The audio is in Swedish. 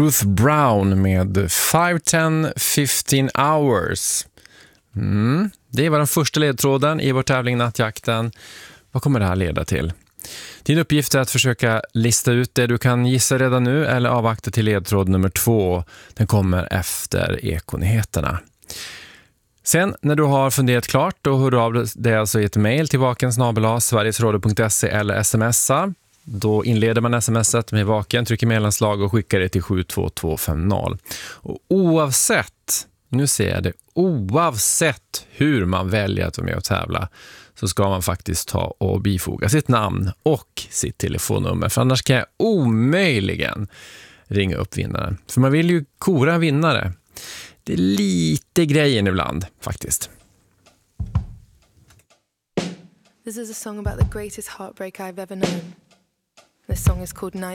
Ruth Brown med 5-10-15 hours. Det var den första ledtråden i vår tävling Nattjakten. Vad kommer det här leda till? Din uppgift är att försöka lista ut det du kan gissa redan nu eller avvakta till ledtråd nummer 2. Den kommer efter Ekonyheterna. Sen när du har funderat klart, då hör du av dig alltså i ett mejl till vaken@sverigesradio.se eller smsa. Då inleder man sms:et med Vaken, trycker mellanslag och skickar det till 72250. Och oavsett hur man väljer att vara med och tävla, så ska man faktiskt ta och bifoga sitt namn och sitt telefonnummer. För annars kan jag omöjligen ringa upp vinnaren. För man vill ju kora en vinnare. Det är lite grejen ibland, faktiskt. This is a song about the greatest heartbreak I've ever known. This song is called Night